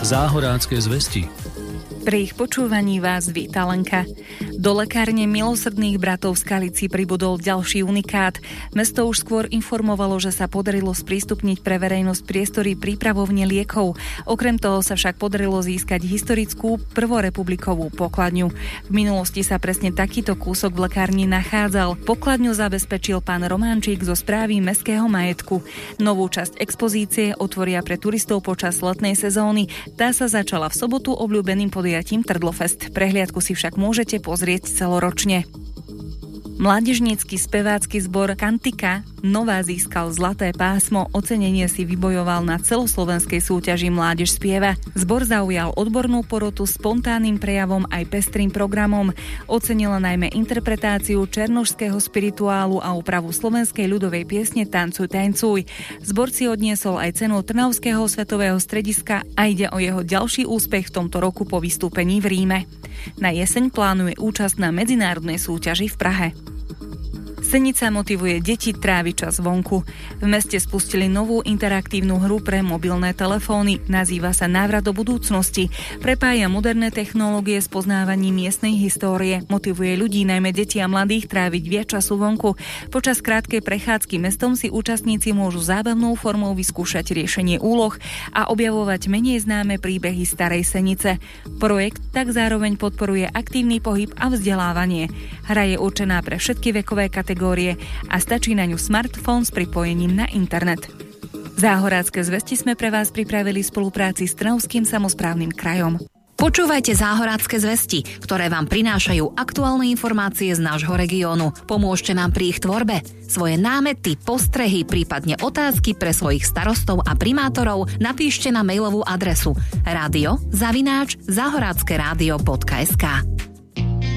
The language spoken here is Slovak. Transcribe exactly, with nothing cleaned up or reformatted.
Záhorácké zvesti. Pri ich počúvaní vás víta Lenka. Do lekárne Milosrdných bratov v Skalici pribudol ďalší unikát. Mesto už skôr informovalo, že sa podarilo sprístupniť pre verejnosť priestory prípravovne liekov. Okrem toho sa však podarilo získať historickú prvorepublikovú pokladňu. V minulosti sa presne takýto kúsok v lekárni nachádzal. Pokladňu zabezpečil pán Románčík zo správy Mestského majetku. Novú časť expozície otvoria pre turistov počas letnej sezóny. Tá sa začala v sobotu obľúbeným podujatím Trdlofest. Prehliadku si však môžete pozrieť celoročne. Mládežnícky spevácky zbor Kantika Nová získal zlaté pásmo, ocenenie si vybojoval na celoslovenskej súťaži Mládež spieva. Zbor zaujal odbornú porotu spontánnym prejavom aj pestrým programom. Ocenila najmä interpretáciu černošského spirituálu a úpravu slovenskej ľudovej piesne Tancuj, tancuj. Zbor si odniesol aj cenu Trnavského svetového strediska a ide o jeho ďalší úspech v tomto roku po vystúpení v Ríme. Na jeseň plánuje účasť na medzinárodnej súťaži v Prahe. Senica motivuje deti tráviť čas vonku. V meste spustili novú interaktívnu hru pre mobilné telefóny. Nazýva sa Návrat do budúcnosti. Prepája moderné technológie s poznávaním miestnej histórie. Motivuje ľudí, najmä deti a mladých, tráviť viac času vonku. Počas krátkej prechádzky mestom si účastníci môžu zábavnou formou vyskúšať riešenie úloh a objavovať menej známe príbehy starej Senice. Projekt tak zároveň podporuje aktívny pohyb a vzdelávanie. Hra je určená pre všetky vekové kategórie a stačí na ňu smartfón s pripojením na internet. Záhorácké zvesti sme pre vás pripravili v spolupráci s Trnavským samosprávnym krajom. Počúvajte Záhorácké zvesti, ktoré vám prinášajú aktuálne informácie z nášho regiónu. Pomôžte nám pri ich tvorbe. Svoje námety, postrehy, prípadne otázky pre svojich starostov a primátorov napíšte na mailovú adresu rádio zavináč záhoráckerádio bodka es ká.